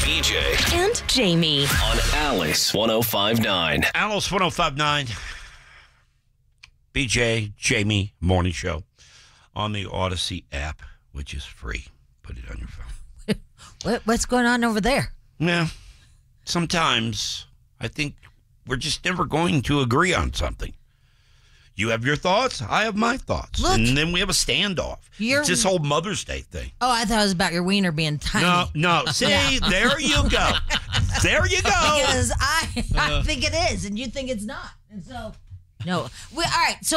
BJ and Jamie on Alice 105.9. Alice 105.9. BJ, Jamie, morning show on the Odyssey app, which is free. Put it on your phone. What's going on over there? Yeah. Sometimes I think we're just never going to agree on something. You have your thoughts, I have my thoughts. Look. And then we have a standoff. It's this whole Mother's Day thing. Oh, I thought it was about your wiener being tiny. No. See, there you go. There you go. Because I think it is, and you think it's not. And so, no. All right, so